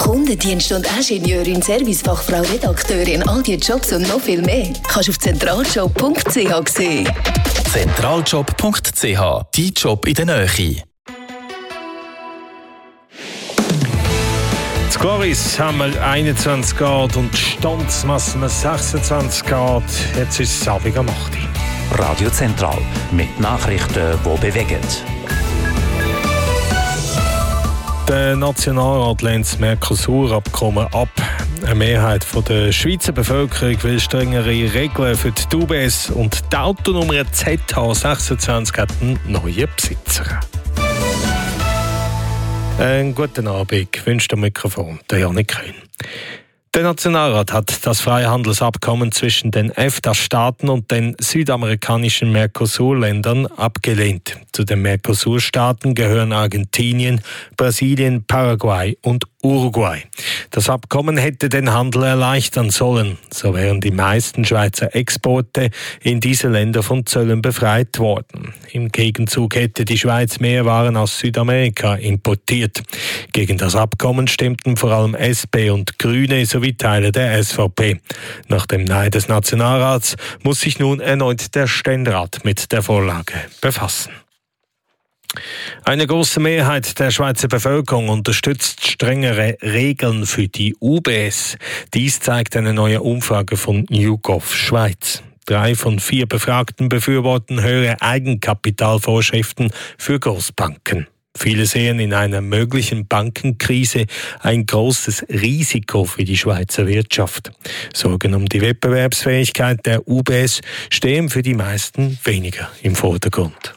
Kundendienst und Ingenieurin, Servicefachfrau, Redakteurin, all die Jobs und noch viel mehr kannst du auf zentraljob.ch sehen. Zentraljob.ch, dein Job in der Nähe. In Goris haben wir 21 Grad und Standsmassen 26 Grad. Jetzt ist es Abend am 8 Uhr. Radio Zentral mit Nachrichten, die bewegen. Der Nationalrat lehnt das Mercosur-Abkommen ab. Eine Mehrheit der Schweizer Bevölkerung will strengere Regeln für die UBS und die Autonummer ZH26 hat einen neuen Besitzer. Einen guten Abend, wünscht am Mikrofon der Janik Kühn. Der Nationalrat hat das Freihandelsabkommen zwischen den EFTA-Staaten und den südamerikanischen Mercosur-Ländern abgelehnt. Zu den Mercosur-Staaten gehören Argentinien, Brasilien, Paraguay und Uruguay. Das Abkommen hätte den Handel erleichtern sollen. So wären die meisten Schweizer Exporte in diese Länder von Zöllen befreit worden. Im Gegenzug hätte die Schweiz mehr Waren aus Südamerika importiert. Gegen das Abkommen stimmten vor allem SP und Grüne sowie Teile der SVP. Nach dem Nein des Nationalrats muss sich nun erneut der Ständerat mit der Vorlage befassen. Eine große Mehrheit der Schweizer Bevölkerung unterstützt strengere Regeln für die UBS. Dies zeigt eine neue Umfrage von YouGov Schweiz. 3 von 4 Befragten befürworten höhere Eigenkapitalvorschriften für Großbanken. Viele sehen in einer möglichen Bankenkrise ein großes Risiko für die Schweizer Wirtschaft. Sorgen um die Wettbewerbsfähigkeit der UBS stehen für die meisten weniger im Vordergrund.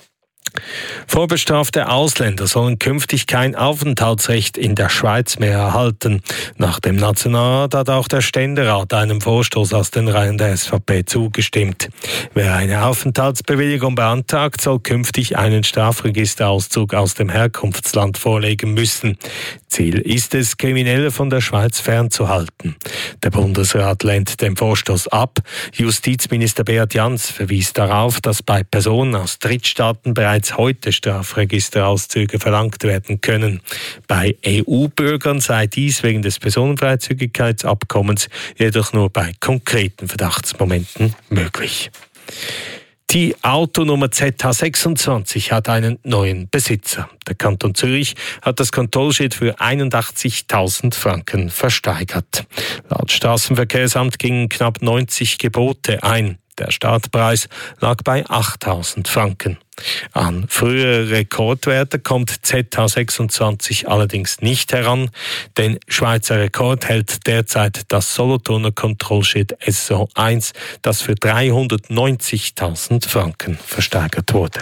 Vorbestrafte Ausländer sollen künftig kein Aufenthaltsrecht in der Schweiz mehr erhalten. Nach dem Nationalrat hat auch der Ständerat einem Vorstoß aus den Reihen der SVP zugestimmt. Wer eine Aufenthaltsbewilligung beantragt, soll künftig einen Strafregisterauszug aus dem Herkunftsland vorlegen müssen. Ziel ist es, Kriminelle von der Schweiz fernzuhalten. Der Bundesrat lehnt den Vorstoß ab. Justizminister Beat Jans verwies darauf, dass bei Personen aus Drittstaaten bereits heute Strafregisterauszüge verlangt werden können. Bei EU-Bürgern sei dies wegen des Personenfreizügigkeitsabkommens jedoch nur bei konkreten Verdachtsmomenten möglich. Die Autonummer ZH26 hat einen neuen Besitzer. Der Kanton Zürich hat das Kontrollschild für 81.000 Franken versteigert. Laut Straßenverkehrsamt gingen knapp 90 Gebote ein. Der Startpreis lag bei 8.000 Franken. An frühere Rekordwerte kommt ZH26 allerdings nicht heran. Den Schweizer Rekord hält derzeit das Solothurner Kontrollschild SO1, das für 390.000 Franken versteigert wurde.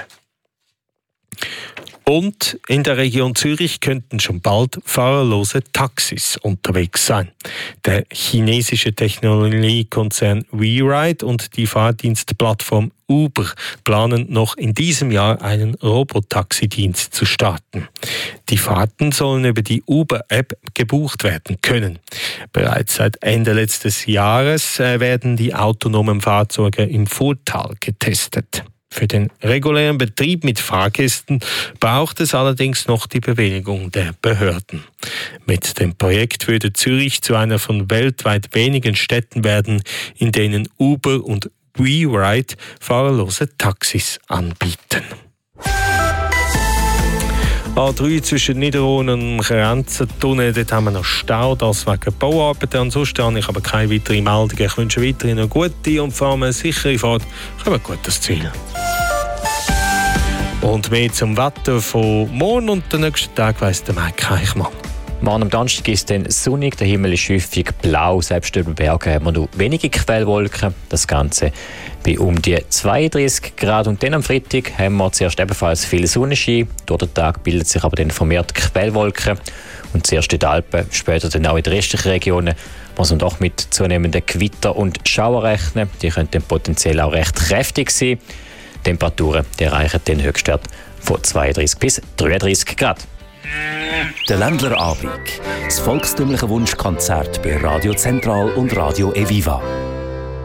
Und in der Region Zürich könnten schon bald fahrerlose Taxis unterwegs sein. Der chinesische Technologiekonzern WeRide und die Fahrdienstplattform Uber planen noch in diesem Jahr einen Robotaxi-Dienst zu starten. Die Fahrten sollen über die Uber-App gebucht werden können. Bereits seit Ende letztes Jahres werden die autonomen Fahrzeuge im Furtal getestet. Für den regulären Betrieb mit Fahrgästen braucht es allerdings noch die Bewilligung der Behörden. Mit dem Projekt würde Zürich zu einer von weltweit wenigen Städten werden, in denen Uber und WeRide fahrerlose Taxis anbieten. A3 zwischen Niederrhein und dem Grenzentunnel, dort haben wir noch Stau, das wegen Bauarbeiten. Ansonsten habe ich aber keine weiteren Meldungen. Ich wünsche weiterhin eine gute und vor allem eine sichere Fahrt. Kommen gut ans Ziel. Und mehr zum Wetter von morgen und den nächsten Tag weiss der Mike Eichmann. Morgen am Donnerstag ist es sonnig, der Himmel ist häufig blau, selbst über den Bergen haben wir nur wenige Quellwolken. Das Ganze bei um die 32 Grad. Und dann am Freitag haben wir zuerst ebenfalls viel Sonnenschein. Durch den Tag bildet sich aber dann vermehrt Quellwolken. Und zuerst in den Alpen, später dann auch in den restlichen Regionen muss man doch mit zunehmenden Gewitter und Schauer rechnen. Die können dann potenziell auch recht kräftig sein. Die Temperaturen die erreichen den Höchstwert von 32 bis 33 Grad. Der Ländlerabend. Das volkstümliche Wunschkonzert bei Radio Zentral und Radio Eviva.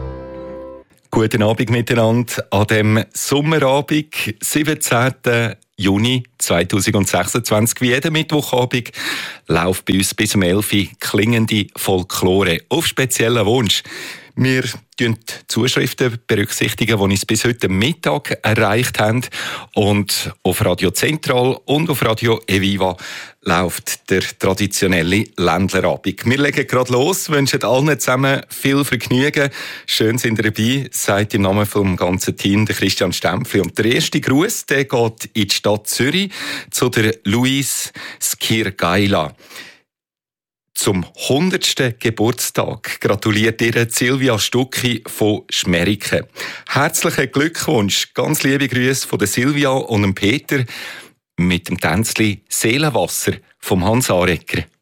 Guten Abend miteinander an dem Sommerabend, 17. Juni 2026. Wie jeden Mittwochabend läuft bei uns bis um 11 Uhr klingende Folklore auf speziellen Wunsch. Wir berücksichtigen die Zuschriften, die uns bis heute Mittag erreicht haben. Und auf Radio Zentral und auf Radio Eviva läuft der traditionelle Ländlerabend. Wir legen gerade los, wünschen allen zusammen viel Vergnügen. Schön sind ihr dabei, sagt im Namen vom ganzen Team der Christian Stempfli. Und der erste Gruß, der geht in die Stadt Zürich zu der Louise Skirgaila. Zum 100. Geburtstag gratuliert ihr Silvia Stucki von Schmeriken. Herzlichen Glückwunsch, ganz liebe Grüße von der Silvia und dem Peter mit dem Tänzli Seelenwasser vom Hans Arecker.